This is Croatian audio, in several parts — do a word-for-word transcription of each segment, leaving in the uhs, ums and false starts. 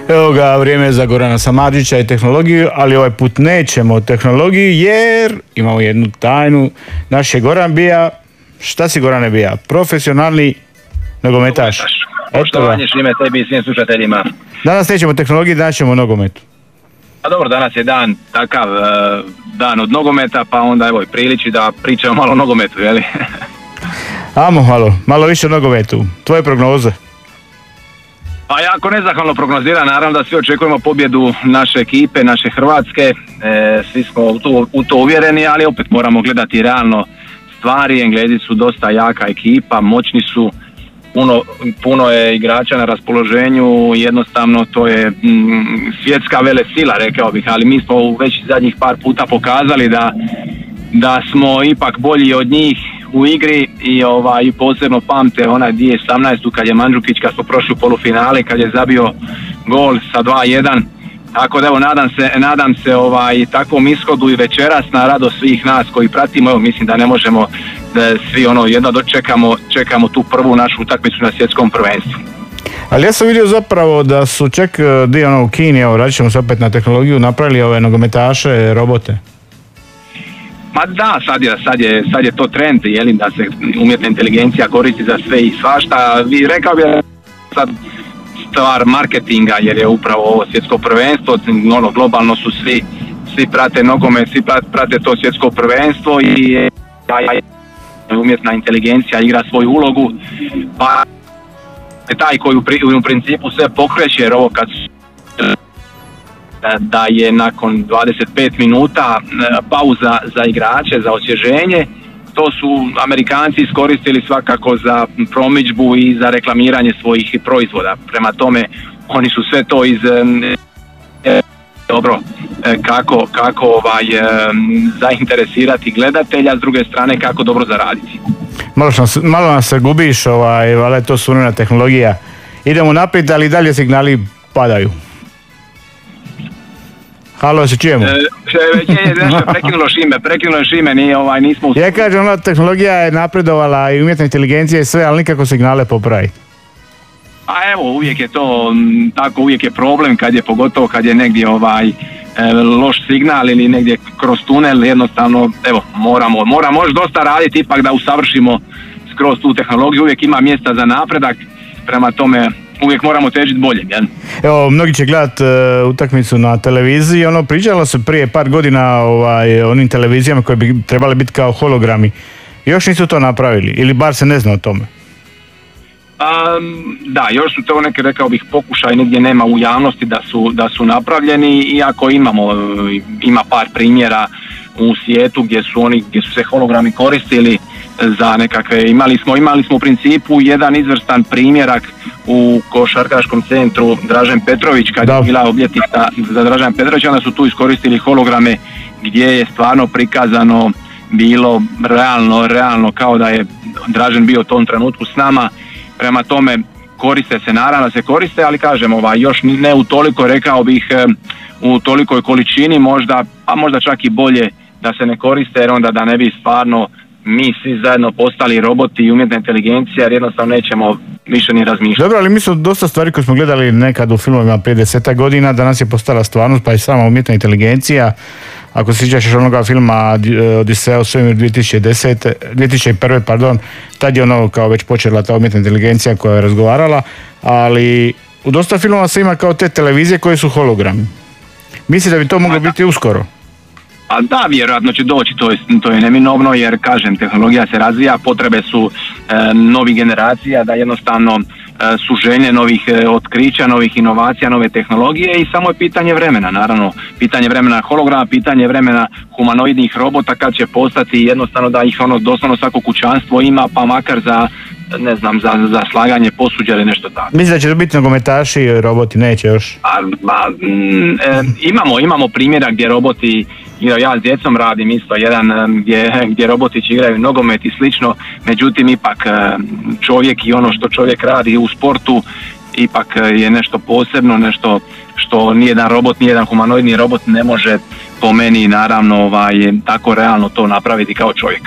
Evo ga, vrijeme je za Gorana Samardžića i tehnologiju, ali ovaj put nećemo o tehnologiji jer imamo jednu tajnu. Naš je Goran bija, šta si Gorane bija? Profesionalni nogometaš. Poštovanje Šime tebi i svim slušateljima. Danas nećemo o tehnologiji, danas ćemo o nogometu. A dobro, danas je dan takav, dan od nogometa, pa onda evo i priliči da pričamo malo o nogometu, jeli? Amo, malo, malo više o nogometu. Tvoje prognoze? Pa jako nezahvalno prognozira, naravno da svi očekujemo pobjedu naše ekipe, naše Hrvatske, e, svi smo u to, u to uvjereni, ali opet moramo gledati realno stvari. Englezi su dosta jaka ekipa, moćni su, puno, puno je igrača na raspoloženju, jednostavno to je mm, svjetska velesila, rekao bih, ali mi smo već zadnjih par puta pokazali da, da smo ipak bolji od njih u igri i ovaj, posebno pamte onaj dvije tisuće osamnaeste. kad je Mandžukić, kad smo prošli u polufinale, kad je zabio gol sa dva jedan. Tako da evo, nadam se, nadam se ovaj, takvom ishodu i večeras na radost svih nas koji pratimo. Evo, mislim da ne možemo da svi ono jedno dočekamo, čekamo tu prvu našu utakmicu na svjetskom prvenstvu. Ali ja sam vidio zapravo da su čak dio ono u Kini, evo radit ćemo se opet na tehnologiju, napravili ove nogometaše, robote. Ma da, sad je, sad je, sad je to trend, jeli, da se umjetna inteligencija koristi za sve i svašta. Vi rekao bih sad stvar marketinga, jer je upravo ovo svjetsko prvenstvo, ono, globalno su svi, svi prate nogomet, svi prate to svjetsko prvenstvo i umjetna inteligencija igra svoju ulogu, pa je taj koji u principu sve pokreće, jer ovo kad da je nakon dvadeset pet minuta pauza za igrače, za osvježenje. To su Amerikanci iskoristili svakako za promidžbu i za reklamiranje svojih proizvoda. Prema tome, oni su sve to iz e, dobro kako, kako ovaj, e, zainteresirati gledatelja, s druge strane kako dobro zaraditi. Malo, malo nam se gubiš, ovaj, ali to su suvremena tehnologija. Idemo naprijed, ali dalje signali padaju. Halo, se čujemo? E, je, je nešto prekinulo Šime, prekinulo Šime, nije, ovaj, nismo... Ja kažem, ona tehnologija je napredovala i umjetna inteligencija i sve, ali nikako signale popravi. A evo, uvijek je to, tako uvijek je problem, kad je pogotovo kad je negdje ovaj, e, loš signal ili negdje kroz tunel, jednostavno, evo, moramo, moramo još dosta raditi ipak da usavršimo skroz tu tehnologiju, uvijek ima mjesta za napredak, prema tome... Uvijek moramo težiti bolje, jel? Evo, mnogi će gledat uh, utakmicu na televiziji, ono, pričalo se prije par godina ovaj, onim televizijama koje bi trebali biti kao hologrami. Još nisu to napravili, ili bar se ne zna o tome? Um, da, još su to neke, rekao bih, pokušaj, nigdje nema u javnosti da su, da su napravljeni, iako imamo, ima par primjera u svijetu gdje su oni, gdje su se hologrami koristili za nekakve, imali smo, imali smo u principu jedan izvrstan primjerak u košarkaškom centru Dražen Petrović, kad je bila obljetnica za Dražen Petrović, onda su tu iskoristili holograme gdje je stvarno prikazano bilo realno, realno kao da je Dražen bio u tom trenutku s nama. Prema tome koriste se, naravno se koriste, ali kažem, ovaj, još ne u toliko, rekao bih, u tolikoj količini, možda, a možda čak i bolje da se ne koriste, jer onda da ne bi stvarno mi svi zajedno postali roboti i umjetna inteligencija, jer jednostavno nećemo više ni razmišljati. Dobro, ali mi su dosta stvari koje smo gledali nekad u filmovima prije desetak godina, danas je postala stvarnost, pa i sama umjetna inteligencija. Ako se sjećaš onoga filma Odiseja u svemiru dvije tisuće desete, dvije tisuće prve. pardon, tad je ono kao već počela ta umjetna inteligencija koja je razgovarala, ali u dosta filmova se ima kao te televizije koje su hologrami. Mislim da bi to moglo biti uskoro. A da, vjerojatno će doći, to je, to je neminovno, jer kažem, tehnologija se razvija, potrebe su e, novih generacija, da jednostavno e, su želje novih e, otkrića, novih inovacija, nove tehnologije i samo je pitanje vremena, naravno, pitanje vremena holograma, pitanje vremena humanoidnih robota kad će postati jednostavno da ih ono doslovno svako kućanstvo ima, pa makar za, ne znam, za, za slaganje posuđa ili nešto tako. Mislim da će biti nogometaši i roboti, neće još? A, a, m, e, imamo, imamo primjera gdje roboti, ja s djecom radim isto jedan gdje, gdje robotići igraju nogomet i slično, međutim ipak čovjek i ono što čovjek radi u sportu ipak je nešto posebno, nešto što nijedan robot, nijedan humanoidni robot ne može po meni naravno ovaj, tako realno to napraviti kao čovjek.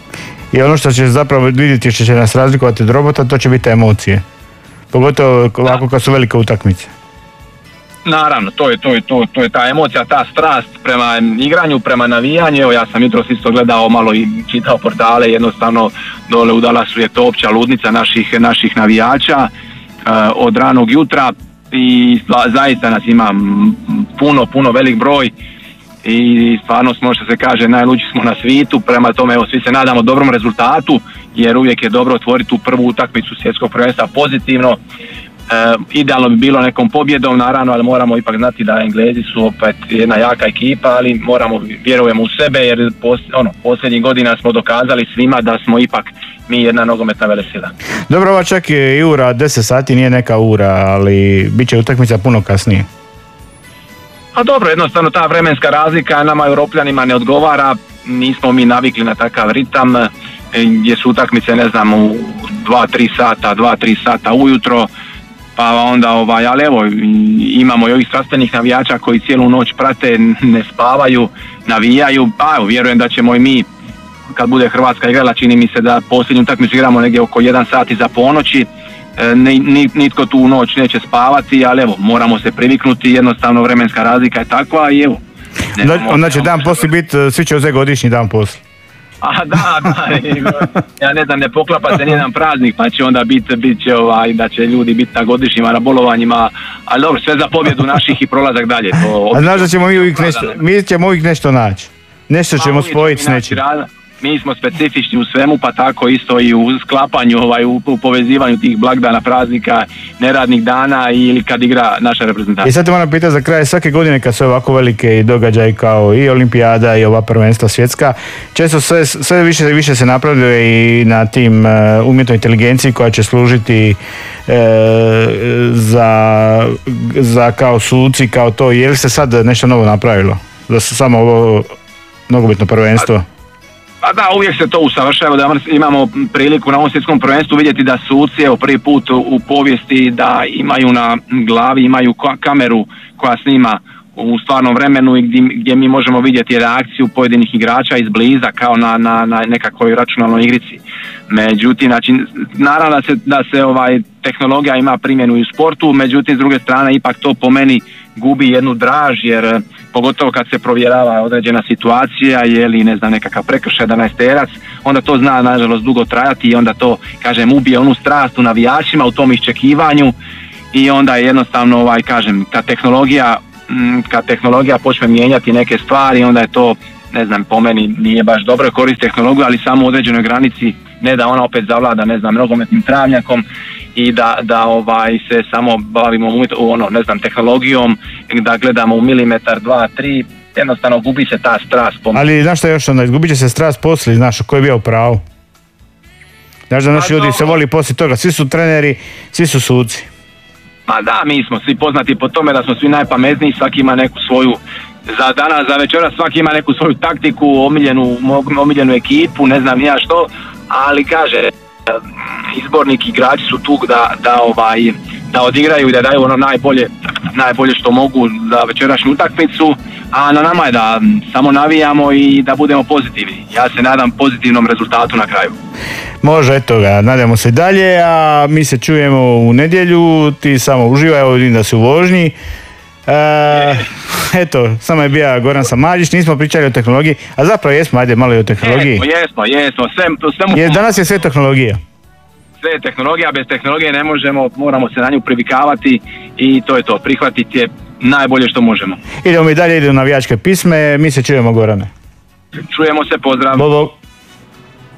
I ono što će zapravo vidjeti što će nas razlikovati od robota, to će biti emocije. Pogotovo ovako kad su velike utakmice. Naravno, to je, to je, to, to je ta emocija, ta strast prema igranju, prema navijanju. Evo, ja sam jutros isto gledao malo i čitao portale, jednostavno dole u Dallasu je to opća ludnica naših, naših navijača uh, od ranog jutra i zaista nas ima puno, puno velik broj i stvarno smo, što se kaže, najluđi smo na svijetu. Prema tome, evo, svi se nadamo dobrom rezultatu, jer uvijek je dobro otvoriti tu prvu utakmicu svjetskog prvenstva pozitivno. E, idealno bi bilo nekom pobjedom, naravno, ali moramo ipak znati da Englezi su opet jedna jaka ekipa, ali moramo, vjerujemo u sebe, jer pos, ono, posljednjih godina smo dokazali svima da smo ipak mi jedna nogometna velesila. Dobro, ova čak je i ura deset sati, nije neka ura, ali bit će utakmica puno kasnije. A dobro, jednostavno ta vremenska razlika nama Europljanima ne odgovara, nismo mi navikli na takav ritam, gdje su utakmice, ne znam, u dva tri sata, dva tri sata ujutro, pa onda, ovaj, ali evo, imamo i ovih strastvenih navijača koji cijelu noć prate, ne spavaju, navijaju, pa evo, vjerujem da ćemo i mi, kad bude Hrvatska igrala, čini mi se da posljednju utakmicu igramo negdje oko jedan sat iza ponoći, nitko tu noć neće spavati, ali evo, moramo se priviknuti, jednostavno vremenska razlika je takva i evo. Onda će dan poslije biti, svi će uzeti godišnji dan poslije. A da, da, ja ne znam, ne poklapa se nijedan praznik, pa će onda biti, bit će ovaj, da će ljudi biti na godišnjima, na bolovanjima, ali dobro, sve za pobjedu naših i prolazak dalje. To a znaš da ćemo mi uvijek nešto, mi ćemo uvijek nešto naći, nešto ćemo spojiti s nečim. Mi smo specifični u svemu, pa tako isto i u sklapanju, ovaj, u, u povezivanju tih blagdana, praznika, neradnih dana ili kad igra naša reprezentacija. I sad te moram pitati za kraj, svake godine kad su ovako velike događaje kao i olimpijada i ova prvenstva svjetska, često sve, sve više i više se napreduje i na tim uh, umjetnoj inteligenciji koja će služiti uh, za, za kao suci, kao to. Je li se sad nešto novo napravilo? Da su samo ovo nogometno prvenstvo? Pa da, uvijek se to usavršava, da imamo priliku na ovom svjetskom prvenstvu vidjeti da suci, evo, prvi put u povijesti da imaju na glavi, imaju kameru koja snima u stvarnom vremenu i gdje, gdje mi možemo vidjeti reakciju pojedinih igrača izbliza kao na, na, na nekakvoj računalnoj igrici. Međutim, znači, naravno da se, da se ovaj, tehnologija ima primjenu i u sportu, međutim s druge strane ipak to po meni gubi jednu draž, jer pogotovo kad se provjerava određena situacija, je li, ne znam, nekakav prekršaj jedanaesterac, onda to zna nažalost dugo trajati i onda to, kažem, ubije onu strast u navijačima, u tom iščekivanju i onda je jednostavno, ovaj, kažem, kad tehnologija, kad tehnologija počne mijenjati neke stvari, onda je to, ne znam, po meni nije baš dobro koristiti tehnologiju, ali samo u određenoj granici, ne da ona opet zavlada, ne znam, nogometnim travnjakom i da, da ovaj se samo bavimo ono, ne znam, tehnologijom, da gledamo u milimetar, dva, tri, jednostavno gubi se ta strast. Ali znaš što još onda, izgubit će se strast poslije, znaš, ko je bio u pravu? Znaš da naši ljudi se voli poslije toga, svi su treneri, svi su suci. Pa da, mi smo svi poznati po tome da smo svi najpametniji, svaki ima neku svoju, za danas, za večera svaki ima neku svoju taktiku, omiljenu, omiljenu ekipu, ne znam ja što, ali kaže, izbornik igrači su tu da, da, ovaj, da odigraju i da daju ono najbolje, najbolje što mogu za večerašnju utakmicu, a na nama je da samo navijamo i da budemo pozitivni. Ja se nadam pozitivnom rezultatu na kraju. Može, eto ga, nadamo se dalje, a mi se čujemo u nedjelju, ti samo uživaj, evo vidim da si u vožnji. E, eto, samo je bio Goran Samardžić, nismo pričali o tehnologiji, a zapravo jesmo, ajde malo i o tehnologiji. Jesmo, jesmo, jesmo, sve, sve je, danas je sve tehnologija. Sve je tehnologija, bez tehnologije ne možemo, moramo se na nju privikavati i to je to, prihvatiti je najbolje što možemo. Idemo mi dalje, idemo na navijačke pisme, mi se čujemo, Gorane. Čujemo se, pozdrav. Bog, bog.